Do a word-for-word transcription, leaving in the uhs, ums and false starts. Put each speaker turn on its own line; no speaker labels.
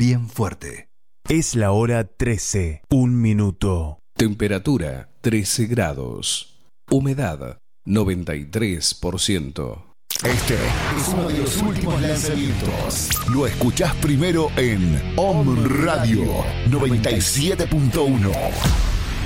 bien fuerte.
Es la hora trece, un minuto.
Temperatura trece grados. Humedad noventa y tres por ciento.
Este es uno de los últimos lanzamientos. Lo escuchás primero en Om Radio noventa y siete punto uno.